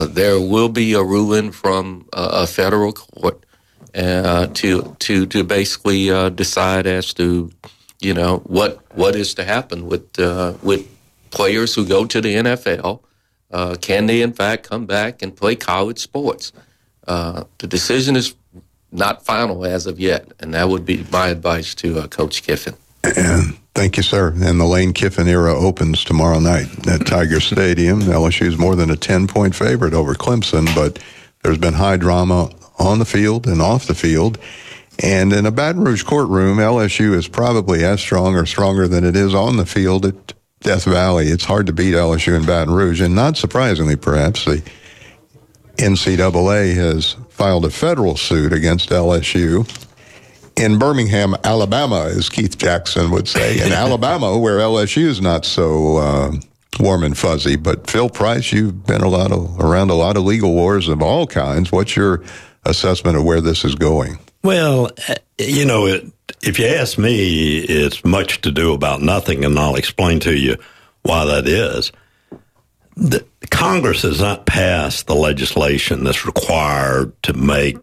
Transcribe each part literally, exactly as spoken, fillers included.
there will be a ruling from uh, a federal court uh, to to to basically uh, decide as to, you know, what what is to happen with uh, with players who go to the N F L. Uh, can they, in fact, come back and play college sports? Uh, the decision is not final as of yet, and that would be my advice to uh, Coach Kiffin. And thank you, sir. And the Lane Kiffin era opens tomorrow night at Tiger Stadium. L S U is more than a ten-point favorite over Clemson, but there's been high drama on the field and off the field. And in a Baton Rouge courtroom, L S U is probably as strong or stronger than it is on the field at Death Valley. It's hard to beat L S U in Baton Rouge. And not surprisingly, perhaps, the N C double A has filed a federal suit against L S U in Birmingham, Alabama, as Keith Jackson would say, in Alabama, where L S U is not so uh, warm and fuzzy. But Phil Price, you've been a lot of, around a lot of legal wars of all kinds. What's your assessment of where this is going? Well, you know, it, if you ask me, it's much to do about nothing, and I'll explain to you why that is. The, Congress has not passed the legislation that's required to make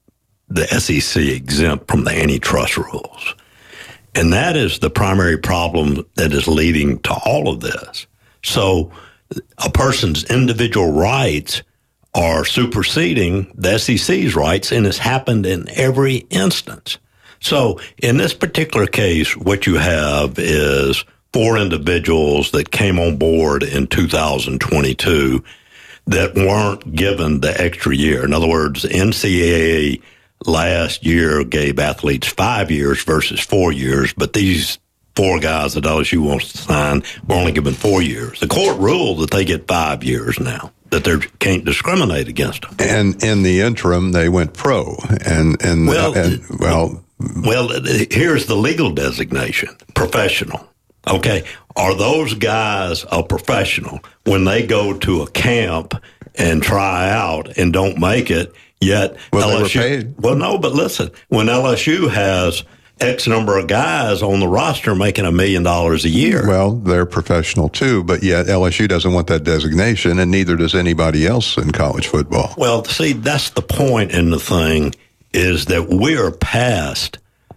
the S E C exempt from the antitrust rules. And that is the primary problem that is leading to all of this. So a person's individual rights are superseding the S E C's rights, and it's happened in every instance. So in this particular case, what you have is four individuals that came on board in two thousand twenty-two that weren't given the extra year. In other words, the N C double A last year gave athletes five years versus four years, but these four guys that L S U wants to sign were only given four years. The court ruled that they get five years now, that they can't discriminate against them. And in the interim, they went pro. And, and, well, and well, well, here's the legal designation, professional. Okay, are those guys a professional when they go to a camp and try out and don't make it? Yet well, L S U, they were paid. Well, no, but listen, when L S U has X number of guys on the roster making a million dollars a year. Well, they're professional too, but yet L S U doesn't want that designation, and neither does anybody else in college football. Well, see, that's the point in the thing, is that we're past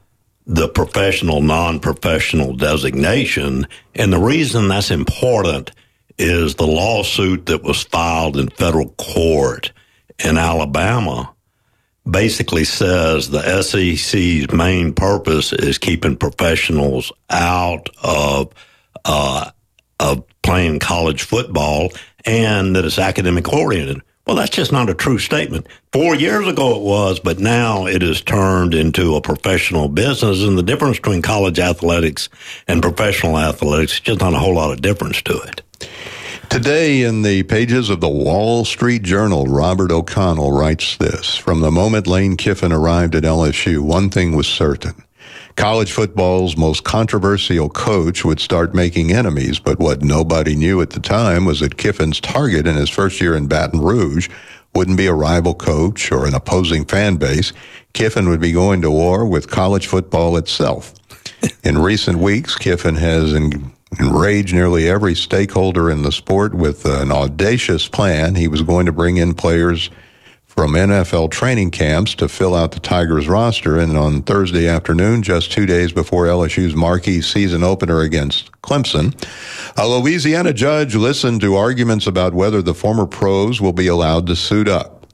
the professional, non-professional designation, and the reason that's important is the lawsuit that was filed in federal court in Alabama basically says the S E C's main purpose is keeping professionals out of uh, of playing college football, and that it's academic oriented. Well, that's just not a true statement. Four years ago it was, but now it is turned into a professional business, and the difference between college athletics and professional athletics is just not a whole lot of difference to it. Today, in the pages of the Wall Street Journal, Robert O'Connell writes this: from the moment Lane Kiffin arrived at L S U, one thing was certain. College football's most controversial coach would start making enemies, but what nobody knew at the time was that Kiffin's target in his first year in Baton Rouge wouldn't be a rival coach or an opposing fan base. Kiffin would be going to war with college football itself. In recent weeks, Kiffin has en- enraged nearly every stakeholder in the sport with an audacious plan. He was going to bring in players from N F L training camps to fill out the Tigers roster, and on Thursday afternoon, just two days before L S U's marquee season opener against Clemson, a Louisiana judge listened to arguments about whether the former pros will be allowed to suit up.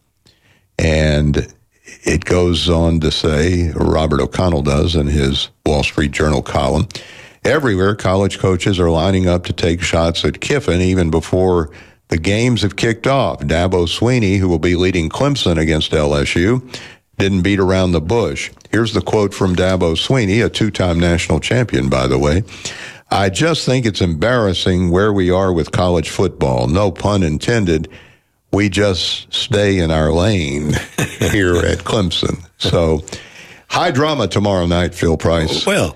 And it goes on to say, Robert O'Connell does in his Wall Street Journal column, everywhere college coaches are lining up to take shots at Kiffin even before the games have kicked off. Dabo Swinney, who will be leading Clemson against L S U, didn't beat around the bush. Here's the quote from Dabo Swinney, a two-time national champion, by the way. I just think it's embarrassing where we are with college football. No pun intended. We just stay in our lane here at Clemson. So, high drama tomorrow night, Phil Price. Well,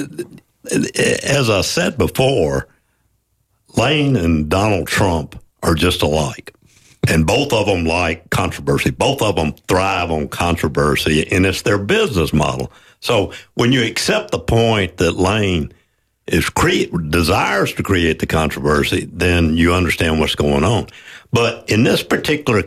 as I said before, Lane and Donald Trump are just alike. And both of them like controversy. Both of them thrive on controversy, and it's their business model. So when you accept the point that Lane is create desires to create the controversy, then you understand what's going on. But in this particular